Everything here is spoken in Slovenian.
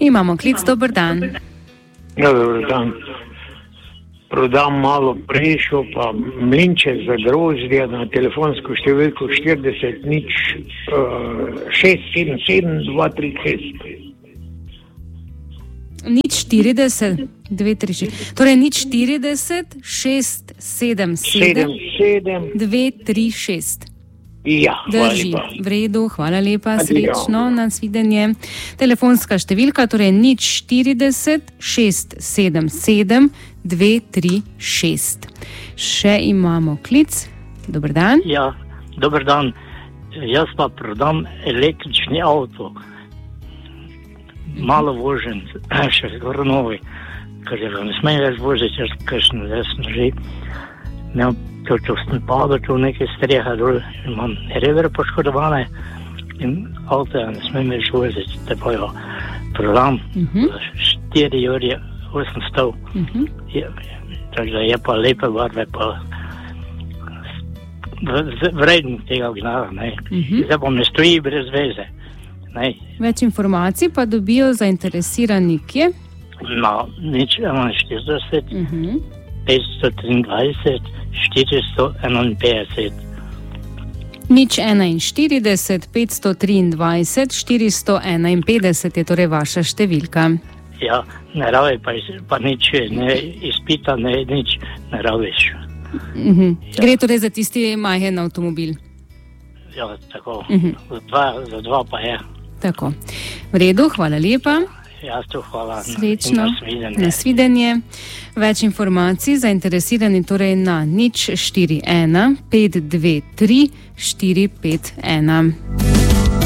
Imamo klic, dober dan. Ja, dober dan. Prodam malo prešo, pa mlinče za grozdje na telefonsko številko 40 677 236. Nič 40, 236. Torej nič 40 677 236. Ja, drži. V redu, hvala lepa, srečno, nasvidenje. Telefonska številka, torej nič 40 677 236. Še imamo klic. Dober dan. Ja, dober dan. Jaz pa prodam električni avto. Malo vožen, še skoro novi, ker ga ne smem več voziti, ker sem desno že imel to padlo, to neke streha dol, imam rever poškodovane in avto ne smem več voziti, te pa jo prodam 4 uri 800. Takže je pa lepe barve, pa vreden tega gnara, ne. Zdaj bom ne stoji brez veze. Ne. Več informacij pa dobijo zainteresirani kje? No, nič 41, 523, 451. Nič 41, 523, 451 je torej vaša številka. Ja, ne rabi pa nič, ne izpita, ne nič ne rabiš. Gre torej za tisti majhen avtomobil? Ja, tako. Za dva pa je. Tako. V redu, hvala lepa. Ja, to hvala. Srečno. Nasvidenje. Več informacij zainteresirani torej na nič 41 523 451.